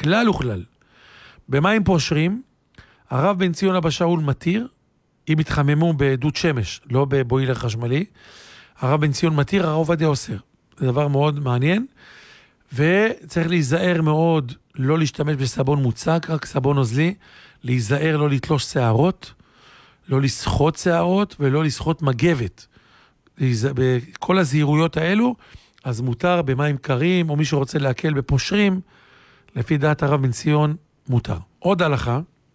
כלל וכלל. במים פושרים, הרב בן ציון אבא שאול מתיר, אם התחממו בעדות שמש, לא בבוילר חשמלי, הרב בן ציון מתיר, הרב עובדיה אוסר. זה דבר מאוד מעניין, וצריך להיזהר מאוד לא להשתמש בסבון מוצק, רק סבון נוזלי, להיזהר לא לתלוש שערות, לא לסחוט שערות ולא לסחוט מגבת. בכל הזהירויות האלו, אז מותר במים קרים, או מי שרוצה להקל בפושרים, לפי דעת הרב בן ציון, מותר. עוד הלכה,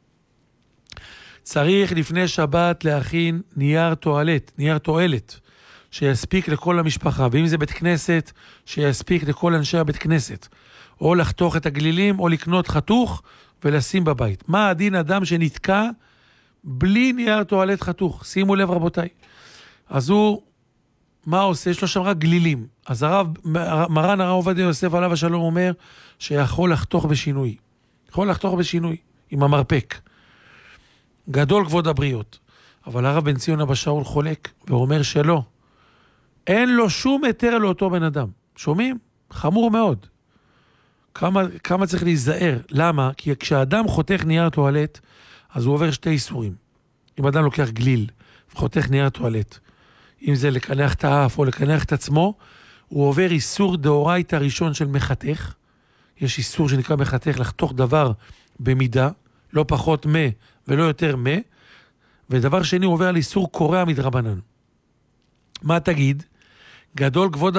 צריך לפני שבת להכין נייר תועלת, שיספיק לכל המשפחה, ואם זה בית כנסת, שיספיק לכל אנשי הבית כנסת, או לחתוך את הגלילים, או לקנות חתוך ולשים בבית. מה הדין אדם שנתקע בלי נייר טואלט חתוך? שימו לב רבותיי. אז הוא, מה עושה? יש לו שם רק גלילים. אז מרן הרב עובדיה יוסף עליו השלום אומר, שיכול לחתוך בשינוי. יכול לחתוך בשינוי, עם המרפק. גדול כבוד הבריות. אבל הרב בן ציון אבא שאול חולק, ואומר שלא. אין לו שום היתר לאותו בן אדם. שומעים? חמור מאוד. כמה צריך להיזהר. למה? כי כשאדם חותך נייר טואלט, אז הוא עובר שתי איסורים. אם אדם לוקח גליל וחותך נייר טואלט, אם זה לקנח את האף או לקנח את עצמו, הוא עובר איסור דאורייתא ראשון של מחתך. יש איסור שנקרא מחתך לחתוך דבר במידה, לא פחות ולא יותר ודבר שני הוא עובר על איסור קורע מדרבנן. מה תגיד? גדול כבוד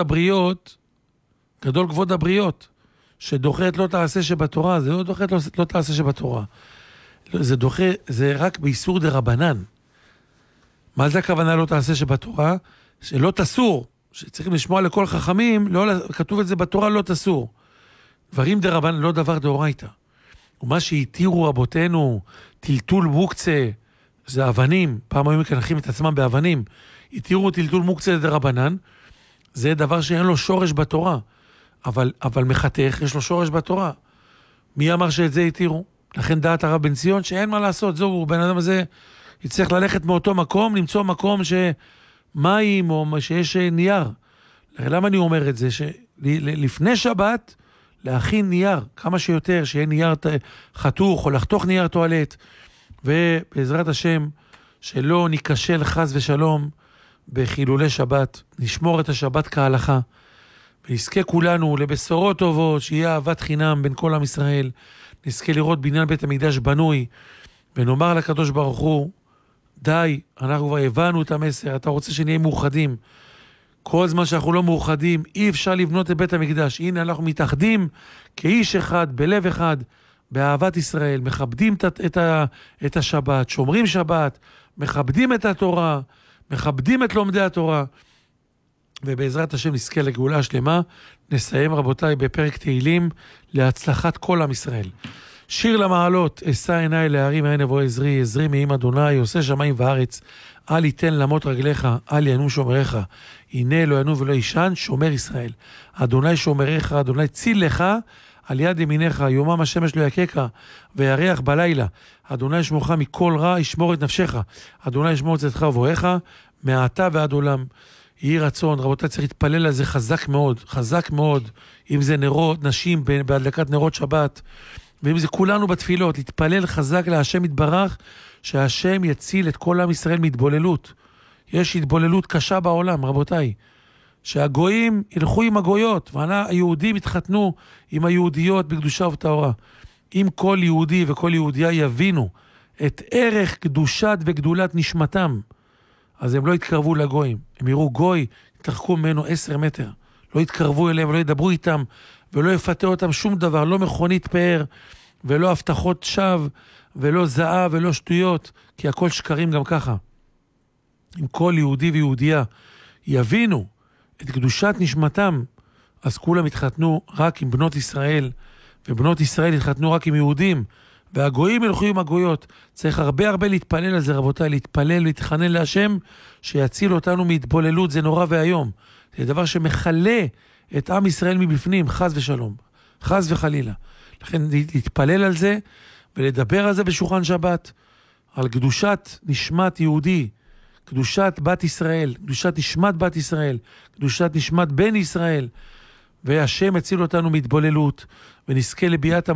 הבריות, שדוחת לא תעשה שבתורה, זה לא דוחת לא תעשה שבתורה. זה רק באיסור דרבנן. מה זה הכוונה לא תעשה שבתורה? שלא תסור, שצריכים לשמוע לכל חכמים, כתוב את זה בתורה לא תסור. דברים דרבנן לא דבר דאורייתא. ומה שהתירו רבותינו, טלטול מוקצה, זה אבנים, פעם היו מקנחים את עצמם באבנים, התירו טלטול מוקצה דרבנן, זה דבר שאין לו שורש בתורה, אבל מחתך יש לו שורש בתורה. מי אמר שאת זה התירו? לכן דעת הרב בן ציון שאין מה לעשות, זהו, בן אדם הזה יצטרך ללכת מאותו מקום, למצוא מקום שמים או שיש נייר. למה אני אומר את זה? שלפני שבת להכין נייר, כמה שיותר, שיהיה נייר חתוך או לחתוך נייר טואלט, ובעזרת השם שלא ניקשל חס ושלום בחילולי שבת, נשמור את השבת כהלכה, ונזכה כולנו לבשורות טובות, שיהיה אהבת חינם בין כל עם ישראל, נזכה לראות בניין בית המקדש בנוי, ונאמר לקדוש ברוך הוא, די, אנחנו כבר הבנו את המסר, אתה רוצה שנהיה מאוחדים, כל זמן שאנחנו לא מאוחדים, אי אפשר לבנות את בית המקדש, הנה אנחנו מתאחדים כאיש אחד, בלב אחד, באהבת ישראל, מכבדים את השבת, שומרים שבת, מכבדים את התורה, מכבדים את לומדי התורה, ובעזרת השם נזכה לגאולה שלמה. נסיים רבותיי בפרק תהילים להצלחת כל עם ישראל. שיר למעלות, אשא עיניי להרים עין אבוא עזרי, עזרי מעם אדוני, עושה שמיים וארץ, אל יתן למות רגליך, אל ינום שומריך, הנה לא ינום ולא ישן, שומר ישראל. אדוני שומריך, אדוני ציל לך, על יד ימיניך, יומם השמש לא יקקה, וירח בלילה. אדוני ישמורך מכל רע, ישמור את נפשך. אדוני ישמור את צאתך ובואך, מעתה ועד עולם. יהי רצון, רבותיי, צריך להתפלל על זה חזק מאוד, חזק מאוד. אם זה נרות, נשים בהדלקת נרות שבת, ואם זה כולנו בתפילות, להתפלל חזק להשם יתברך, שהשם יציל את כל עם ישראל מהתבוללות. יש התבוללות קשה בעולם, רבותיי. שהגויים ילכו עם הגויות, והיהודים יתחתנו עם היהודיות בקדושה ובטהרה. אם כל יהודי וכל יהודיה יבינו את ערך קדושת וגדולת נשמתם, אז הם לא יתקרבו לגויים. הם יראו גוי, יתרחקו ממנו 10 מטר. לא יתקרבו אליהם, לא ידברו איתם, ולא יפתה אותם שום דבר, לא מכונית פאר, ולא הבטחות שווא, ולא זהב, ולא שטויות, כי הכל שקרים גם ככה. אם כל יהודי ויהודיה יבינו את קדושת נשמתם, אז כולם יתחתנו רק עם בנות ישראל, ובנות ישראל יתחתנו רק עם יהודים, והגויים ילכו עם הגויות. צריך הרבה להתפלל על זה, רבותיי, להתפלל ולהתחנן להשם, שיציל אותנו מהתבוללות, זה נורא והיום. זה דבר שמחלה את עם ישראל מבפנים, חס ושלום, חס וחלילה. לכן להתפלל על זה, ולדבר על זה בשולחן שבת, על קדושת נשמת יהודי, קדושת בת ישראל, קדושת נשמת בת ישראל, קדושת נשמת בן ישראל, והשם הציל אותנו מהתבוללות, ונזכה לביאת